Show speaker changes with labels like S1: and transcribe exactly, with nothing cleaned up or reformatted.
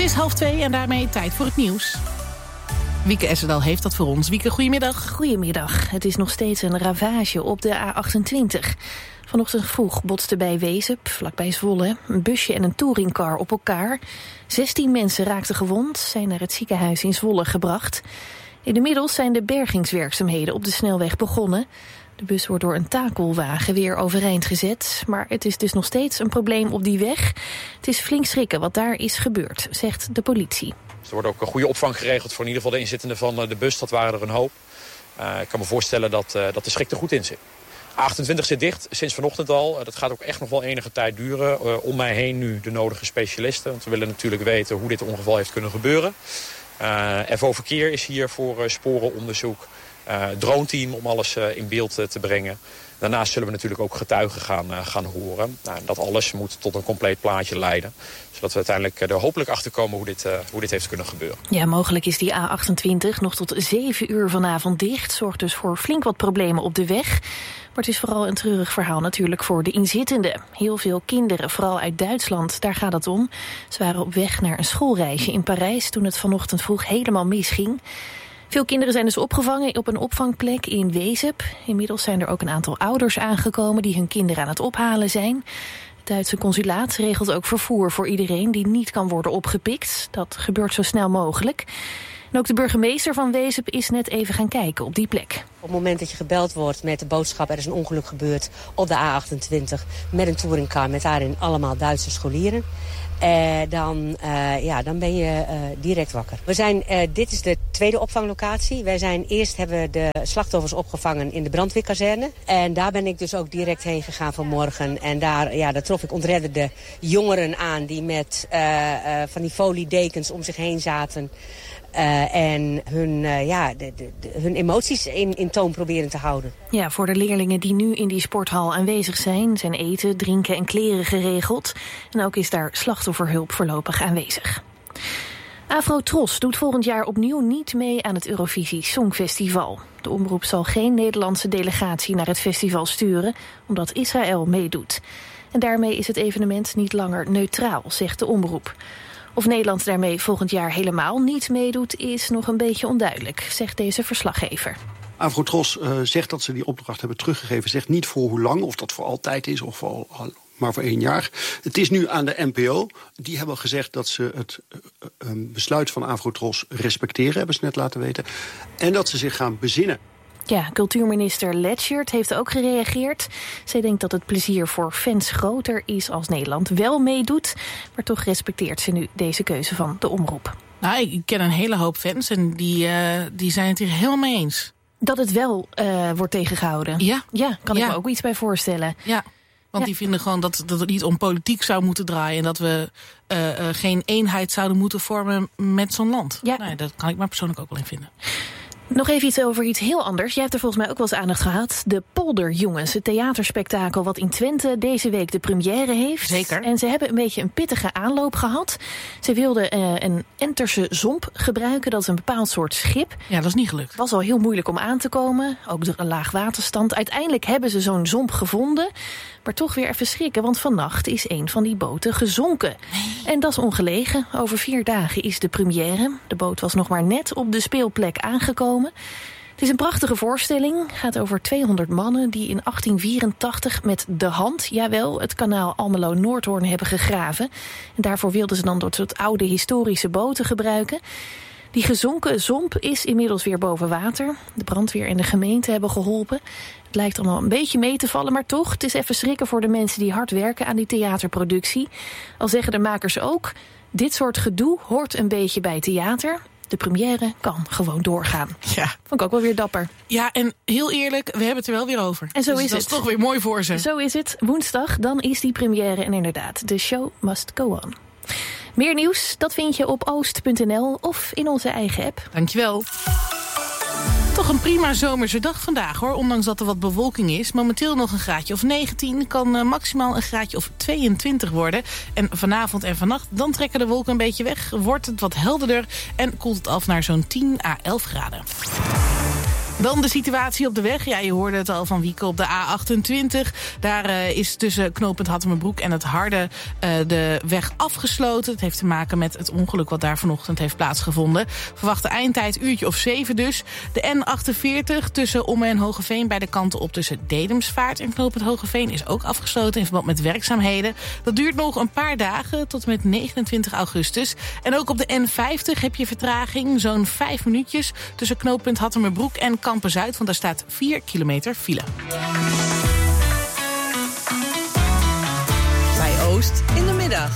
S1: is half twee en daarmee tijd voor het nieuws. Wieke Essedal heeft dat voor ons. Wieke, goedemiddag.
S2: Goedemiddag. Het is nog steeds een ravage op de A achtentwintig. Vanochtend vroeg botsten bij Wezep, vlakbij Zwolle, een busje en een touringcar op elkaar. zestien mensen raakten gewond, zijn naar het ziekenhuis in Zwolle gebracht. Inmiddels zijn de bergingswerkzaamheden op de snelweg begonnen. De bus wordt door een takelwagen weer overeind gezet. Maar het is dus nog steeds een probleem op die weg. Het is flink schrikken wat daar is gebeurd, zegt de politie.
S3: Er wordt ook een goede opvang geregeld voor in ieder geval de inzittenden van de bus. Dat waren er een hoop. Uh, ik kan me voorstellen dat, uh, dat de schrik er goed in zit. A achtentwintig zit dicht, sinds vanochtend al. Dat gaat ook echt nog wel enige tijd duren. Uh, om mij heen nu de nodige specialisten. Want we willen natuurlijk weten hoe dit ongeval heeft kunnen gebeuren. Uh, F O Verkeer is hier voor uh, sporenonderzoek. Uh, droneteam om alles uh, in beeld uh, te brengen. Daarnaast zullen we natuurlijk ook getuigen gaan, uh, gaan horen. Nou, dat alles moet tot een compleet plaatje leiden. Zodat we uiteindelijk uh, er hopelijk achter komen hoe dit, uh, hoe dit heeft kunnen gebeuren.
S2: Ja, mogelijk is die A achtentwintig nog tot zeven uur vanavond dicht. Zorgt dus voor flink wat problemen op de weg. Maar het is vooral een treurig verhaal natuurlijk voor de inzittenden. Heel veel kinderen, vooral uit Duitsland, daar gaat het om. Ze waren op weg naar een schoolreisje in Parijs toen het vanochtend vroeg helemaal misging. Veel kinderen zijn dus opgevangen op een opvangplek in Wezep. Inmiddels zijn er ook een aantal ouders aangekomen die hun kinderen aan het ophalen zijn. Het Duitse consulaat regelt ook vervoer voor iedereen die niet kan worden opgepikt. Dat gebeurt zo snel mogelijk. En ook de burgemeester van Wezep is net even gaan kijken op die plek.
S4: Op het moment dat je gebeld wordt met de boodschap, er is een ongeluk gebeurd op de A achtentwintig met een touringcar met daarin allemaal Duitse scholieren. Uh, dan, uh, ja, dan ben je uh, direct wakker. We zijn, uh, dit is de tweede opvanglocatie. Wij zijn eerst hebben we de slachtoffers opgevangen in de brandweerkazerne. En daar ben ik dus ook direct heen gegaan vanmorgen. En daar, ja, daar trof ik ontredderde jongeren aan die met uh, uh, van die foliedekens om zich heen zaten. Uh, en hun, uh, ja, de, de, de, hun emoties in, in toon proberen te houden.
S2: Ja, voor de leerlingen die nu in die sporthal aanwezig zijn, zijn eten, drinken en kleren geregeld. En ook is daar slachtofferhulp voorlopig aanwezig. Afro-Tros doet volgend jaar opnieuw niet mee aan het Eurovisie Songfestival. De omroep zal geen Nederlandse delegatie naar het festival sturen, omdat Israël meedoet. En daarmee is het evenement niet langer neutraal, zegt de omroep. Of Nederland daarmee volgend jaar helemaal niet meedoet is nog een beetje onduidelijk, zegt deze verslaggever.
S5: Afro-Tros uh, zegt dat ze die opdracht hebben teruggegeven. Zegt niet voor hoe lang, of dat voor altijd is of voor al, maar voor één jaar. Het is nu aan de N P O. Die hebben gezegd dat ze het uh, uh, besluit van Afro-Tros respecteren, hebben ze net laten weten. En dat ze zich gaan bezinnen.
S2: Ja, cultuurminister Letchert heeft ook gereageerd. Zij denkt dat het plezier voor fans groter is als Nederland wel meedoet. Maar toch respecteert ze nu deze keuze van de omroep.
S1: Nou, ik ken een hele hoop fans en die, uh, die zijn het hier helemaal mee eens.
S2: Dat het wel uh, wordt tegengehouden?
S1: Ja.
S2: Ja, kan ik
S1: ja.
S2: me ook iets bij voorstellen.
S1: Ja, want
S2: ja.
S1: die vinden gewoon dat, dat het niet om politiek zou moeten draaien. En dat we uh, uh, geen eenheid zouden moeten vormen met zo'n land.
S2: Ja.
S1: Nou, dat kan ik me persoonlijk ook wel in vinden.
S2: Nog even iets over iets heel anders. Jij hebt er volgens mij ook wel eens aandacht gehad. De Polderjongens, het theaterspektakel wat in Twente deze week de première heeft.
S1: Zeker.
S2: En ze hebben een beetje een pittige aanloop gehad. Ze wilden uh, een Enterse zomp gebruiken. Dat is een bepaald soort schip.
S1: Ja, dat is niet gelukt.
S2: Het was al heel moeilijk om aan te komen. Ook door een laag waterstand. Uiteindelijk hebben ze zo'n zomp gevonden. Maar toch weer even schrikken, want vannacht is een van die boten gezonken. Nee. En dat is ongelegen. Over vier dagen is de première. De boot was nog maar net op de speelplek aangekomen. Het is een prachtige voorstelling. Het gaat over tweehonderd mannen die in achttien vierentachtig met de hand, jawel, het kanaal Almelo-Noordhoorn hebben gegraven. En daarvoor wilden ze dan door soort oude historische boten gebruiken. Die gezonken zomp is inmiddels weer boven water. De brandweer en de gemeente hebben geholpen. Het lijkt allemaal een beetje mee te vallen, maar toch, het is even schrikken voor de mensen die hard werken aan die theaterproductie. Al zeggen de makers ook, dit soort gedoe hoort een beetje bij theater. De première kan gewoon doorgaan.
S1: Ja.
S2: Vond ik ook wel weer dapper.
S1: Ja, en heel eerlijk, we hebben het er wel weer over.
S2: En zo
S1: dus
S2: is
S1: dat
S2: het.
S1: is toch weer mooi voor ze.
S2: Zo is het. Woensdag, dan is die première en inderdaad, de show must go on. Meer nieuws, dat vind je op oost punt n l of in onze eigen app.
S1: Dankjewel. Toch een prima zomerse dag vandaag, hoor. Ondanks dat er wat bewolking is. Momenteel nog een graadje of negentien. Kan uh, maximaal een graadje of tweeëntwintig worden. En vanavond en vannacht, dan trekken de wolken een beetje weg. Wordt het wat helderder en koelt het af naar zo'n tien à elf graden. Dan de situatie op de weg. Ja, je hoorde het al van Wieke op de A achtentwintig. Daar uh, is tussen knooppunt Hattemerbroek en het Harde uh, de weg afgesloten. Het heeft te maken met het ongeluk wat daar vanochtend heeft plaatsgevonden. Verwachte eindtijd uurtje of zeven dus. De N achtenveertig tussen Ommen en Hogeveen bij de kanten op tussen Dedemsvaart en knooppunt Hogeveen is ook afgesloten in verband met werkzaamheden. Dat duurt nog een paar dagen tot en met negenentwintig augustus. En ook op de N vijftig heb je vertraging, zo'n vijf minuutjes tussen knooppunt Hattemerbroek en Kampen-Zuid, want daar staat vier kilometer file.
S6: Bij Oost in de middag.